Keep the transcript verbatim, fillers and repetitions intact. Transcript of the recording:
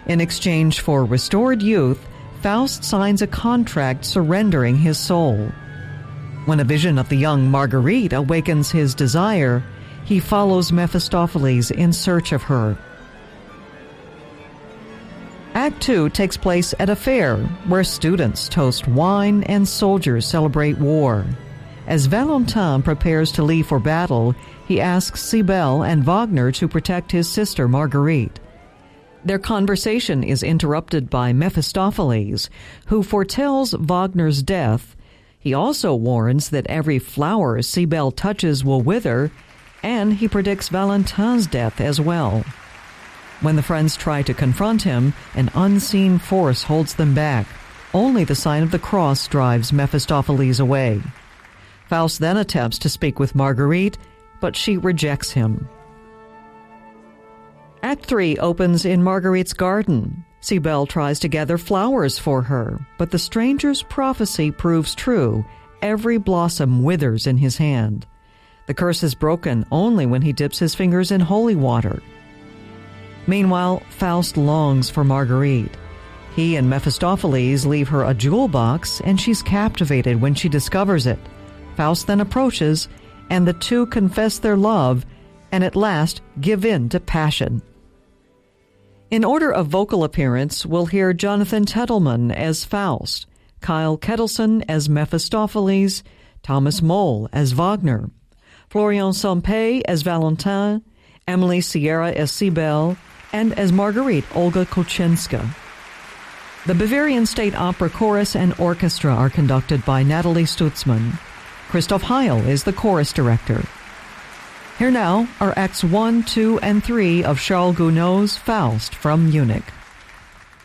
In exchange for restored youth, Faust signs a contract surrendering his soul. When a vision of the young Marguerite awakens his desire, he follows Mephistopheles in search of her. Act two takes place at a fair where students toast wine and soldiers celebrate war. As Valentin prepares to leave for battle, he asks Cybele and Wagner to protect his sister Marguerite. Their conversation is interrupted by Mephistopheles, who foretells Wagner's death. He also warns that every flower Cybele touches will wither, and he predicts Valentin's death as well. When the friends try to confront him, an unseen force holds them back. Only the sign of the cross drives Mephistopheles away. Faust then attempts to speak with Marguerite, but she rejects him. Act three opens in Marguerite's garden. Cybele tries to gather flowers for her, but the stranger's prophecy proves true. Every blossom withers in his hand. The curse is broken only when he dips his fingers in holy water. Meanwhile, Faust longs for Marguerite. He and Mephistopheles leave her a jewel box, and she's captivated when she discovers it. Faust then approaches, and the two confess their love, and at last give in to passion. In order of vocal appearance, we'll hear Jonathan Tettleman as Faust, Kyle Kettleson as Mephistopheles, Thomas Moll as Wagner, Florian Sampé as Valentin, Emily Sierra as Cybele, and as Marguerite, Olga Kochenska. The Bavarian State Opera Chorus and Orchestra are conducted by Natalie Stutzman. Christoph Heil is the chorus director. Here now are Acts one, two, and three of Charles Gounod's Faust from Munich.